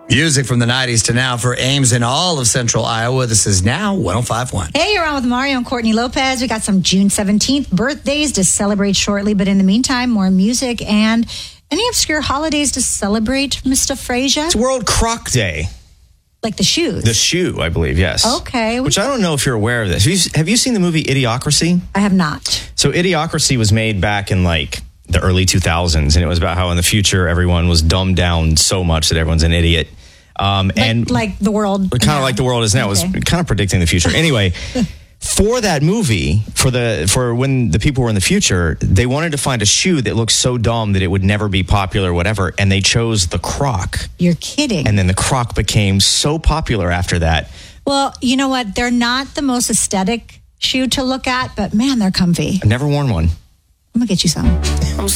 Music from the 90s to now for Ames in all of Central Iowa. This is Now 105.1. Hey, you're on with Mario and Courtney Lopez. We got some June 17th birthdays to celebrate shortly, but in the meantime, more music and any obscure holidays to celebrate, Mr. Frazier? It's World Croc Day. Like the shoes? The shoe, I believe, yes. Okay. Which I don't know if you're aware of this. Have you seen the movie Idiocracy? I have not. So Idiocracy was made back in like the early 2000s, and it was about how in the future everyone was dumbed down so much that everyone's an idiot. And like the world. Kind of like the world is now. Okay. It was kind of predicting the future. Anyway, for that movie, for when the people were in the future, they wanted to find a shoe that looked so dumb that it would never be popular or whatever, and they chose the Croc. You're kidding. And then the Croc became so popular after that. Well, you know what? They're not the most aesthetic shoe to look at, but man, they're comfy. I've never worn one. I'm going to get you some.